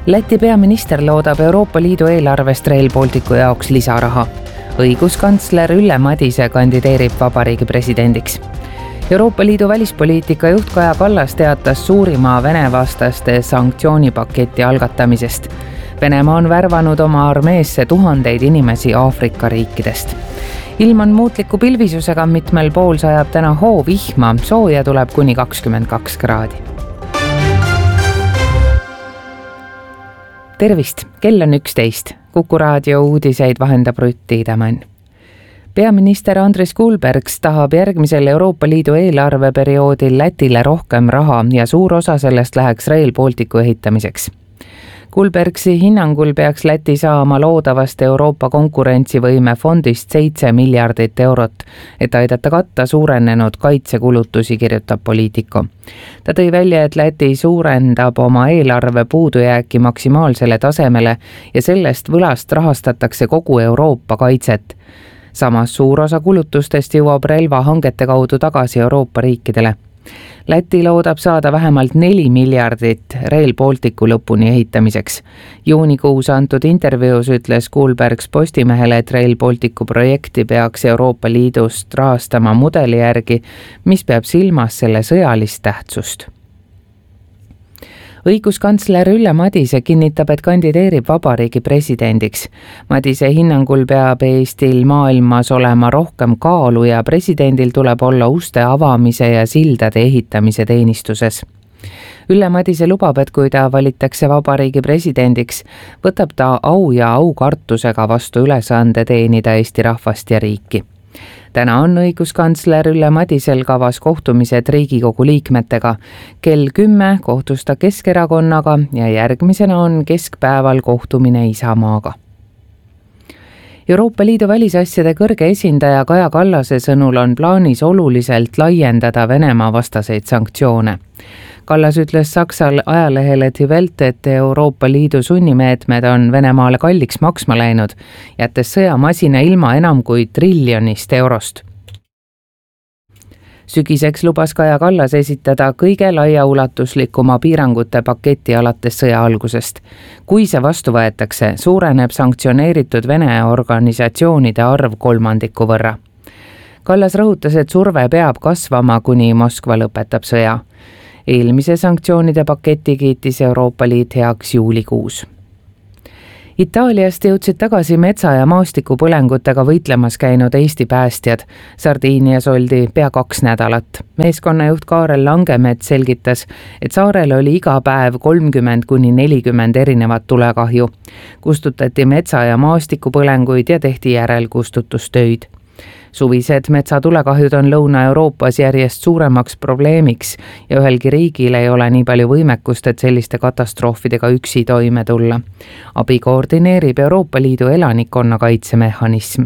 Läti peaminister loodab Euroopa Liidu eelarvest Rail Balticu jaoks lisaraha. Õiguskantsler Ülle Madise kandideerib vabariigi presidendiks. Euroopa Liidu välispoliitika juht Kaja Kallas teatas suurima Vene-vastaste sanktsioonipaketi algatamisest. Venemaa on värvanud oma armeesse tuhandeid inimesi Aafrika riikidest. Ilm on muutliku pilvisusega, mitmel pool sajab täna hoovihma, sooja tuleb kuni 22 kraadi. Tervist, kell on 11. Kuku raadio uudiseid vahendab Rutt Tiidemann. Peaminister Andris Kulbergs tahab järgmisel Euroopa Liidu eelarveperioodil Lätile rohkem raha ja suur osa sellest läheks Rail Balticu ehitamiseks. Kulbergsi hinnangul peaks Läti saama loodavast Euroopa konkurentsivõime fondist 7 miljardit eurot, et aidata katta suurenenud kaitsekulutusi, kirjutab Politico. Ta tõi välja, et Läti suurendab oma eelarve puudujääki maksimaalsele tasemele ja sellest võlast rahastatakse kogu Euroopa kaitset. Samas suur osa kulutustest jõuab relvahangete kaudu tagasi Euroopa riikidele. Läti loodab saada vähemalt 4 miljardit Rail Balticu lõpuni ehitamiseks. Juunikuus antud intervjuus ütles Kulbergs Postimehele, et Rail Balticu projekti peaks Euroopa Liidust rahastama mudeli järgi, mis peab silmas selle sõjalist tähtsust. Õiguskantsler Ülle Madise kinnitab, et kandideerib vabariigi presidendiks. Madise hinnangul peab Eestil maailmas olema rohkem kaalu ja presidendil tuleb olla uste avamise ja sildade ehitamise teenistuses. Ülle Madise lubab, et kui ta valitakse vabariigi presidendiks, võtab ta au ja aukartusega vastu ülesande teenida Eesti rahvast ja riiki. Täna on õiguskantsler Ülle Madisel kavas kohtumised Riigikogu liikmetega. Kell 10 kohtus ta Keskerakonnaga ja järgmisena on keskpäeval kohtumine Isamaaga. Euroopa Liidu välisasjade kõrge esindaja Kaja Kallase sõnul on plaanis oluliselt laiendada Venemaa vastaseid sanktsioone. Kallas ütles Saksa ajalehele Die Welt, et Euroopa Liidu sunnimeetmed on Venemaale kalliks maksma läinud, jättes sõjamasina ilma enam kui €1 triljon. Sügiseks lubas Kaja Kallas esitada kõige laiaulatuslikuma piirangute paketi alates sõja algusest. Kui see vastu võetakse, suureneb sanktsioneeritud Vene organisatsioonide arv 3% võrra. Kallas rõhutas, et surve peab kasvama, kuni Moskva lõpetab sõja. Eelmise sanktsioonide paketi kiitis Euroopa Liit heaks juulikuus. Itaaliast jõudsid tagasi metsa- ja maastikupõlengutega võitlemas käinud Eesti päästjad. Sardiinias oldi pea 2 nädalat. Meeskonnajuht Kaarel Langemets selgitas, et saarel oli iga päev 30–40 erinevat tulekahju. Kustutati metsa- ja maastikupõlenguid ja tehti järelkustutustöid. Suvised metsatulekahjud on Lõuna-Euroopas järjest suuremaks probleemiks ja ühelgi riigil ei ole nii palju võimekust, et selliste katastroofidega üksi toime tulla. Abi koordineerib Euroopa Liidu elanikkonnakaitsemehhanism.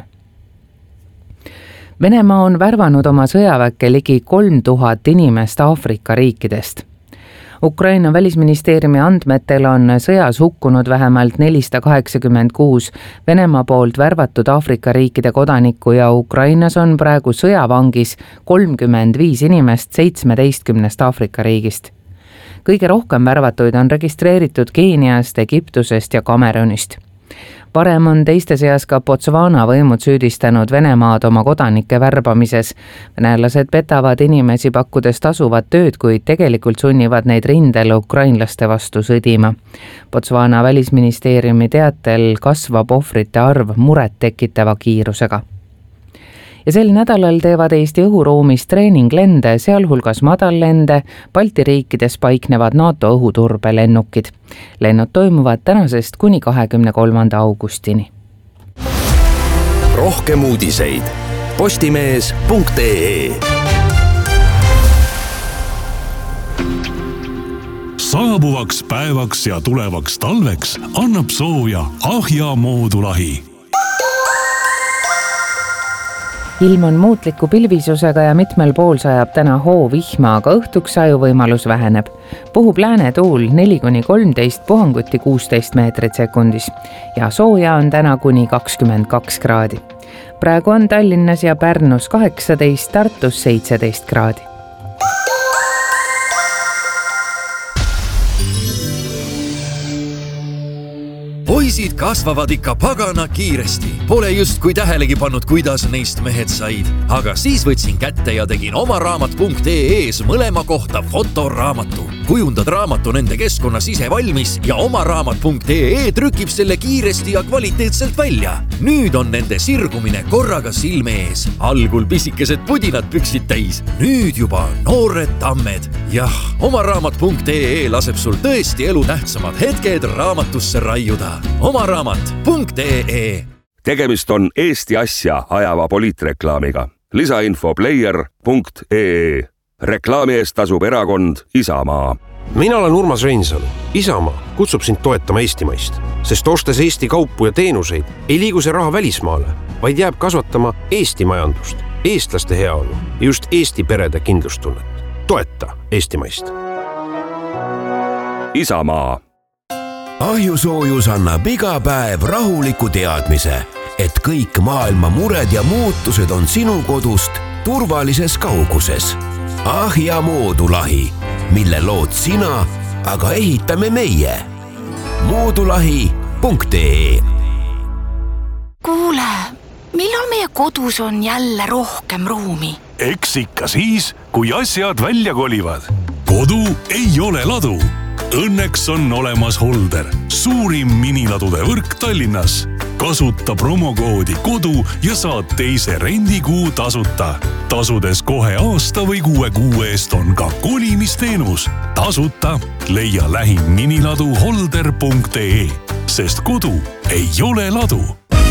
Venemaa on värvanud oma sõjaväkke ligi 3000 inimest Aafrika riikidest. Ukraina välisministeeriumi andmetel on sõjas hukkunud vähemalt 486 Venemaa poolt värvatud Aafrika riikide kodanikku ja Ukrainas on praegu sõjavangis 35 inimest 17 Aafrika riigist. Kõige rohkem värvatuid on registreeritud Keeniast, Egiptusest ja Kamerunist. Varem on teiste seas ka Botswana võimud süüdistanud Venemaad oma kodanike värbamises. Venelased petavad inimesi pakkudes tasuvat tööd, kuid tegelikult sunnivad neid rindel ukrainlaste vastu sõdima. Botswana välisministeeriumi teatel kasvab ohvrite arv muret tekitava kiirusega. Ja sel nädalal teevad Eesti õhuruumis treeninglende, sealhulgas madallende, Balti riikides paiknevad NATO õhuturbelennukid. Lennud toimuvad tänasest kuni 23. augustini. Rohkem uudiseid postimees.ee. Saabuvaks päevaks ja tulevaks talveks annab sooja Ahja moodulahi. Ilm on muutliku pilvisusega ja mitmel pool sajab täna hoovihma, aga õhtuks sajuvõimalus väheneb. Puhub läänetuul 4–13, puhanguti 16 meetrit sekundis ja sooja on täna kuni 22 kraadi. Praegu on Tallinnas ja Pärnus 18, Tartus 17 kraadi. poisid kasvavad ikka pagana kiiresti. Pole just kui tähelegi pannud, kuidas neist mehed said. Aga siis võtsin kätte ja tegin omaraamat.ee-s mõlema kohta fotoraamatu. Kujundad raamatu nende keskkonnas ise valmis ja omaraamat.ee trükib selle kiiresti ja kvaliteetselt välja. Nüüd on nende sirgumine korraga silme ees. Algul pisikesed pudinad püksid täis. Nüüd juba noored tammed. Jah, omaraamat.ee laseb sul tõesti elu tähtsamad hetked raamatusse raiuda. omaraamat.ee. Tegemist on Eesti asja ajava poliitreklaamiga. Lisainfo player.ee. Reklaami eest tasub erakond Isamaa. Mina olen Urmas Reinsalu. Isamaa kutsub sind toetama eestimaist, sest ostes Eesti kaupu ja teenuseid ei liigu see raha välismaale, vaid jääb kasvatama Eesti majandust, eestlaste heaolu ja just Eesti perede kindlustunnet. Toeta eestimaist. Isamaa. Ahjusoojus annab iga päev rahuliku teadmise, et kõik maailma mured ja muutused on sinu kodust turvalises kauguses. Ahja moodulahi, mille lood sina, aga ehitame meie. moodulahi.ee. Kuule, millal meie kodus on jälle rohkem ruumi? Eks ikka siis, kui asjad välja kolivad. Kodu ei ole ladu. Õnneks on olemas Holder, suurim miniladude võrk Tallinnas. Kasuta promokoodi kodu ja saad teise rendikuu tasuta. Tasudes kohe aasta või 6 kuu eest on ka kolimisteenus. Tasuta leia lähim miniladu holder.ee, sest kodu ei ole ladu.